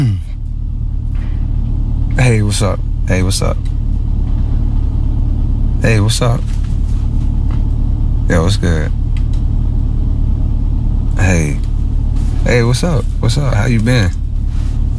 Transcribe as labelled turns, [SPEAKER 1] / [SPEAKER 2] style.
[SPEAKER 1] Hey, what's up? Hey, what's up? Hey, what's up? Yo, what's good? Hey, what's up? What's up? How you been?